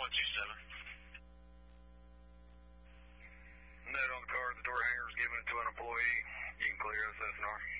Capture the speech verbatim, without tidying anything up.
one two seven. Note on the car, the door hanger is given to an employee. You can clear S S N R.